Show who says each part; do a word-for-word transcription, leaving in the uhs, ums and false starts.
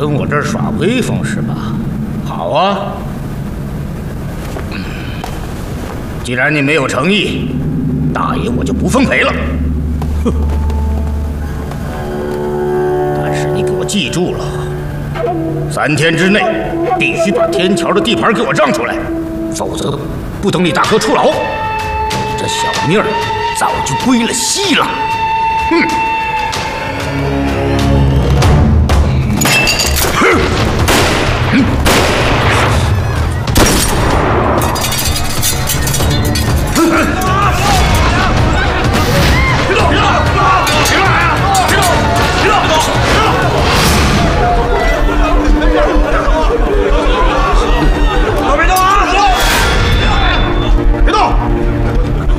Speaker 1: 跟我这儿耍威风是吧？好啊，嗯，既然你没有诚意，大爷我就不奉陪了。哼！但是你给我记住了，三天之内必须把天桥的地盘给我让出来，否则不等你大哥出牢，你这小命儿早就归了西了。哼！